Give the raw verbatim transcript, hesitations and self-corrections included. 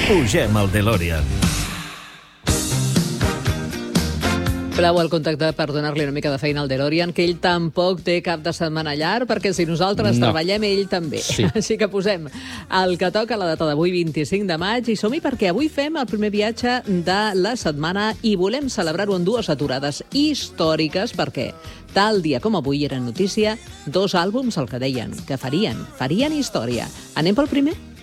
Pugem al DeLorean. Preu el contacte per donar-li una mica de feina al DeLorean, que ell tampoc té cap de setmana llarg, perquè si nosaltres No. treballem, ell també. Sí. Així que posem el que toca, la data d'avui, vint-i-cinc de maig, i som-hi perquè avui fem el primer viatge de la setmana i volem celebrar-ho en dues aturades històriques, perquè tal dia com avui eren notícia dos àlbums el que deien, que farien, farien història. Anem pel primer?